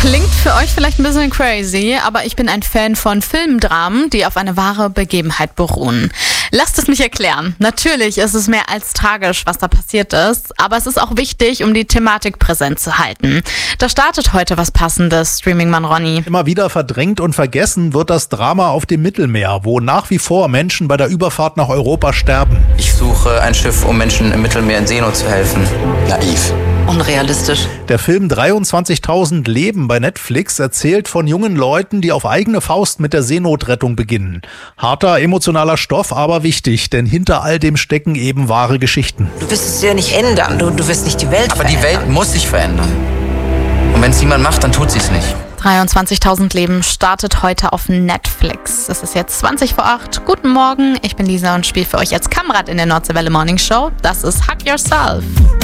Klingt für euch vielleicht ein bisschen crazy, aber ich bin ein Fan von Filmdramen, die auf eine wahre Begebenheit beruhen. Lasst es mich erklären. Natürlich ist es mehr als tragisch, was da passiert ist, aber es ist auch wichtig, um die Thematik präsent zu halten. Da startet heute was Passendes, Streaming-Mann Ronny. Immer wieder verdrängt und vergessen wird das Drama auf dem Mittelmeer, wo nach wie vor Menschen bei der Überfahrt nach Europa sterben. Ich suche ein Schiff, um Menschen im Mittelmeer in Seenot zu helfen. Naiv. Unrealistisch. Der Film 23.000 Leben bei Netflix erzählt von jungen Leuten, die auf eigene Faust mit der Seenotrettung beginnen. Harter, emotionaler Stoff, aber wichtig, denn hinter all dem stecken eben wahre Geschichten. Du wirst es ja nicht ändern, du wirst nicht die Welt Aber verändern. die Welt muss sich verändern. Und wenn es niemand macht, dann tut sie es nicht. 23.000 Leben startet heute auf Netflix. Es ist jetzt 7:20. Guten Morgen, ich bin Lisa und spiele für euch als Kamerad in der Nordseewelle Morning Show. Das ist Hug Yourself.